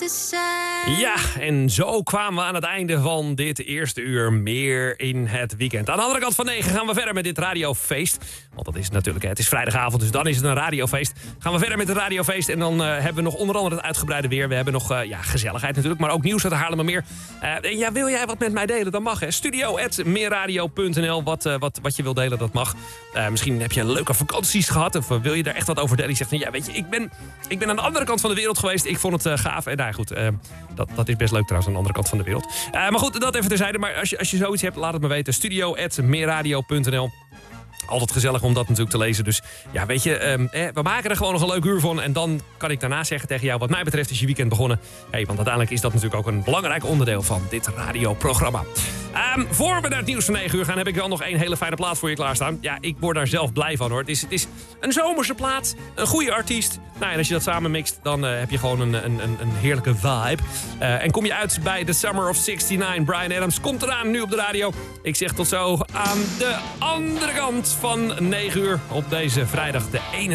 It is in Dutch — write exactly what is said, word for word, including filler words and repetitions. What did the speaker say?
te zijn. Ja, en zo kwamen we aan het einde van dit eerste uur meer in het weekend. Aan de andere kant van negen gaan we verder met dit radiofeest. Want dat is het natuurlijk, hè. Het is vrijdagavond, dus dan is het een radiofeest. Gaan we verder met het radiofeest en dan uh, hebben we nog onder andere het uitgebreide weer. We hebben nog uh, ja, gezelligheid natuurlijk, maar ook nieuws uit Haarlemmermeer. Uh, en ja, wil jij wat met mij delen? Dan mag, hè. studio at meerradio punt n l. Wat, uh, wat, wat je wil delen, dat mag. Uh, misschien heb je leuke vakanties gehad of uh, wil je daar echt wat over delen? Je zegt van, ja, weet je, ik ben, ik ben aan de andere kant van de wereld geweest. Ik vond het uh, gaaf. En nou goed, uh, dat, dat is best leuk trouwens, aan de andere kant van de wereld. Uh, maar goed, dat even terzijde. Maar als je, als je zoiets hebt, laat het me weten. studio at meerradio punt n l. Altijd gezellig om dat natuurlijk te lezen. Dus ja, weet je, um, eh, we maken er gewoon nog een leuk uur van. En dan kan ik daarna zeggen tegen jou, wat mij betreft is je weekend begonnen. Hey, want uiteindelijk is dat natuurlijk ook een belangrijk onderdeel van dit radioprogramma. Um, voor we naar het nieuws van negen uur gaan, heb ik wel nog één hele fijne plaat voor je klaarstaan. Ja, ik word daar zelf blij van, hoor. Het is, het is een zomerse plaat, een goede artiest. Nou, en als je dat samen mixt, dan uh, heb je gewoon een, een, een, een heerlijke vibe. Uh, en kom je uit bij The Summer of zestignegentig. Bryan Adams komt eraan nu op de radio. Ik zeg tot zo aan de andere kant van negen uur op deze vrijdag de ene.